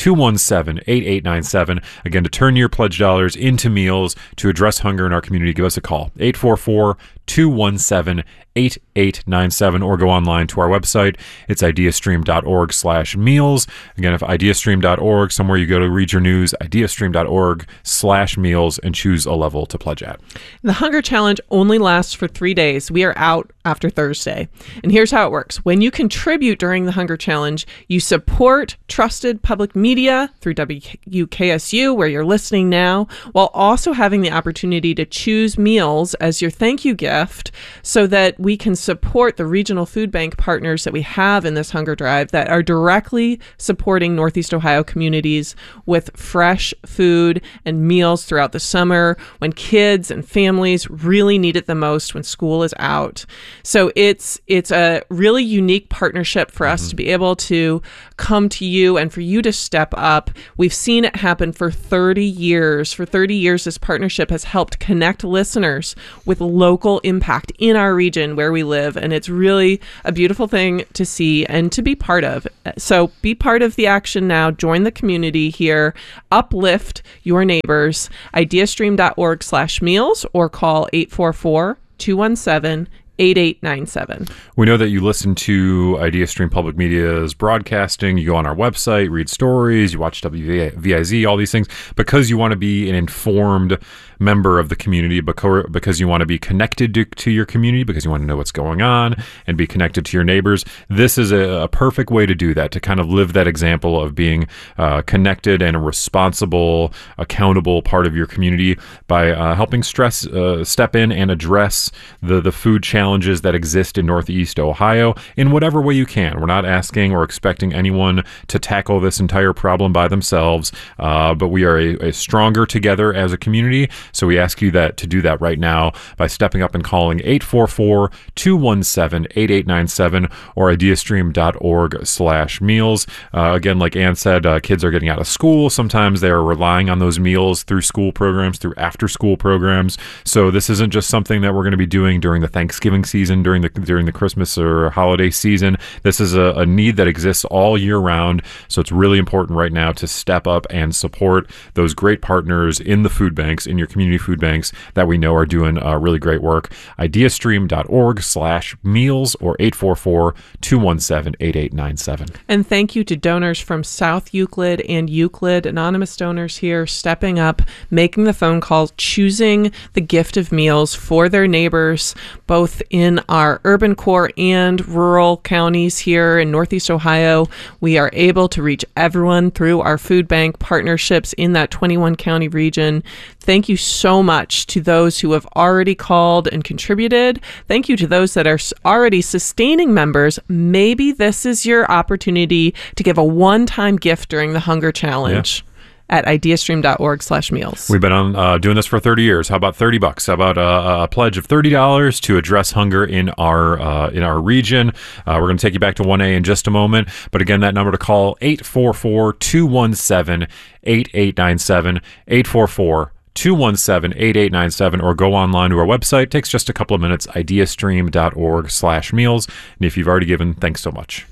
two one seven, eight eight nine seven. Again, to turn your pledge dollars into meals to address hunger in our community, give us a call, eight four four, two one seven, eight eight nine seven, or go online to our website. It's ideastream.org slash meals. Again, if ideastream dot org, somewhere you go to read your news, ideastream.org slash meals, and choose a level to pledge at. The Hunger Challenge only lasts for three days. We are out after Thursday. And here's how it works. When you contribute during the Hunger Challenge, you support trusted public media through W K S U, where you're listening now, while also having the opportunity to choose meals as your thank you gift so that we can support the regional food bank partners that we have in this hunger drive that are directly supporting Northeast Ohio communities with fresh food and meals throughout the summer when kids and families really need it the most when school is out. So it's it's a really unique partnership for us mm-hmm. to be able to come to you and for you to step up. We've seen it happen for thirty years. For thirty years, this partnership has helped connect listeners with local impact in our region where we live, and it's really a beautiful thing to see and to be part of. So be part of the action now. Join the community here. Uplift your neighbors. ideastream.org slash meals or call eight four four, two one seven, eight eight nine seven. We know that you listen to IdeaStream Public Media's broadcasting. You go on our website, read stories, you watch W V I Z, all these things, because you want to be an informed member of the community, because you want to be connected to, to your community, because you want to know what's going on and be connected to your neighbors. This is a, a perfect way to do that, to kind of live that example of being uh, connected and a responsible, accountable part of your community by uh, helping stress uh, step in and address the, the food challenges that exist in Northeast Ohio in whatever way you can. We're not asking or expecting anyone to tackle this entire problem by themselves, uh, but we are a, a stronger together as a community. So we ask you that to do that right now by stepping up and calling eight four four, two one seven, eight eight nine seven or ideastream.org slash meals. Uh, again, like Ann said, uh, kids are getting out of school. Sometimes they're relying on those meals through school programs, through after school programs. So this isn't just something that we're going to be doing during the Thanksgiving season, during the during the Christmas or holiday season. This is a, a need that exists all year round. So it's really important right now to step up and support those great partners in the food banks, in your community food banks that we know are doing uh, really great work. ideastream.org slash meals or eight four four, two one seven, eight eight nine seven. And thank you to donors from South Euclid and Euclid, anonymous donors here, stepping up, making the phone calls, choosing the gift of meals for their neighbors, both in our urban core and rural counties here in Northeast Ohio. We are able to reach everyone through our food bank partnerships in that twenty-one county region. Thank you so much to those who have already called and contributed. Thank you to those that are already sustaining members. Maybe this is your opportunity to give a one-time gift during the Hunger Challenge. Yeah. At ideastream.org slash meals. We've been on uh, doing this for thirty years. How about thirty bucks? How about uh, a pledge of thirty dollars to address hunger in our uh, in our region? Uh, we're going to take you back to one A in just a moment. But again, that number to call, eight four four, two one seven, eight eight nine seven, eight four four, two one seven, eight eight nine seven, or go online to our website. It takes just a couple of minutes, ideastream.org slash meals. And if you've already given, thanks so much.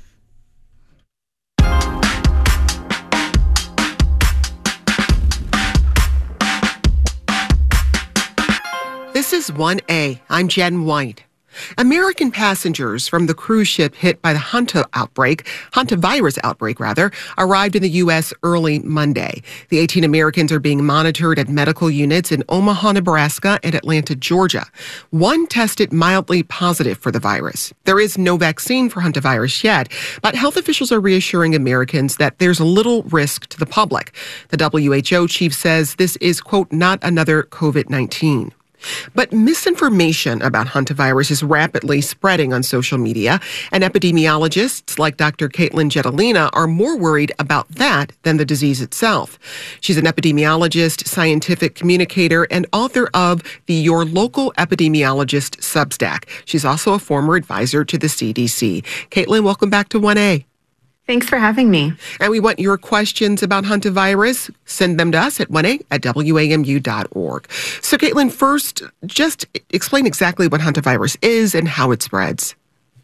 This is one A. I'm Jen White. American passengers from the cruise ship hit by the Hanta outbreak, hantavirus outbreak rather, arrived in the U S early Monday. The eighteen Americans are being monitored at medical units in Omaha, Nebraska and Atlanta, Georgia. One tested mildly positive for the virus. There is no vaccine for hantavirus yet, but health officials are reassuring Americans that there's little risk to the public. The W H O chief says this is, quote, not another COVID nineteen. But misinformation about hantavirus is rapidly spreading on social media, and epidemiologists like Doctor Caitlin Jetelina are more worried about that than the disease itself. She's an epidemiologist, scientific communicator, and author of the Your Local Epidemiologist Substack. She's also a former advisor to the C D C. Caitlin, welcome back to one A. Thanks for having me. And we want your questions about hantavirus. Send them to us at one A at W A M U dot org. So, Caitlin, first, just explain exactly what hantavirus is and how it spreads.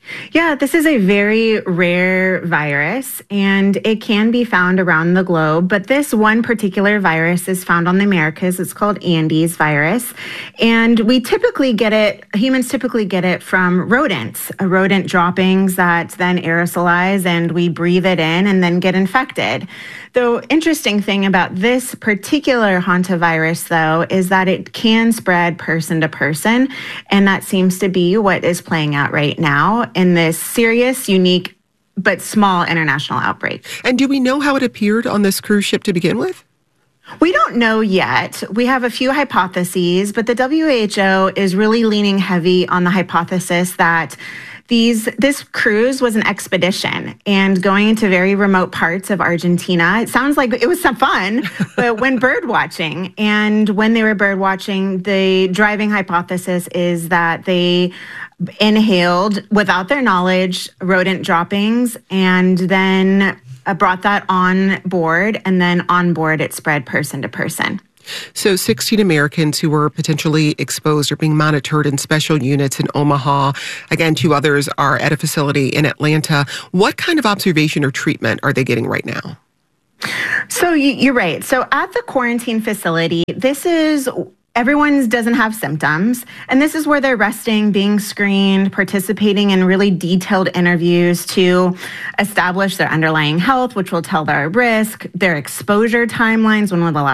Yeah, this is a very rare virus, and it can be found around the globe. But this one particular virus is found on the Americas. It's called Andes virus. And we typically get it, humans typically get it from rodents, uh, rodent droppings that then aerosolize, and we breathe it in and then get infected. The interesting thing about this particular hantavirus, though, is that it can spread person to person, and that seems to be what is playing out right now in this serious, unique, but small international outbreak. And do we know how it appeared on this cruise ship to begin with? We don't know yet. We have a few hypotheses, but the W H O is really leaning heavy on the hypothesis that These this cruise was an expedition and going into very remote parts of Argentina. It sounds like it was some fun, but when bird watching, and when they were bird watching, the driving hypothesis is that they inhaled, without their knowledge, rodent droppings, and then uh, brought that on board, and then on board it spread person to person. So sixteen Americans who were potentially exposed are being monitored in special units in Omaha. Again, two others are at a facility in Atlanta. What kind of observation or treatment are they getting right now? So you're right. So at the quarantine facility, this is everyone doesn't have symptoms, and this is where they're resting, being screened, participating in really detailed interviews to establish their underlying health, which will tell their risk, their exposure timelines, when will the last